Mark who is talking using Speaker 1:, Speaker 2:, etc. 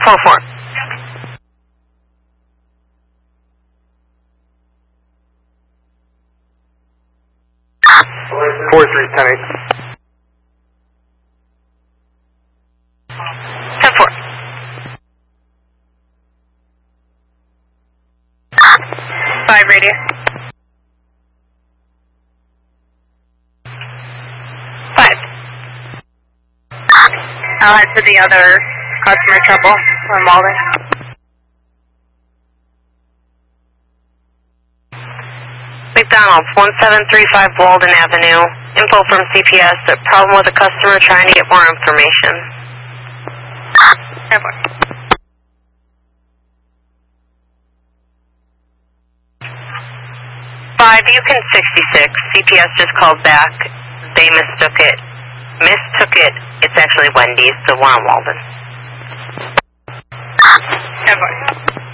Speaker 1: 10-4.
Speaker 2: 4-3,
Speaker 1: 10-4. 5 radio. 5. I'll head to the other customer trouble on Walden. McDonald's, 1735 Walden Avenue. Info from CPS. A problem with a customer trying to get more information. 5, Yukon 66. CPS just called back. They mistook it. It's actually Wendy's, so we're on Walden. 10-4.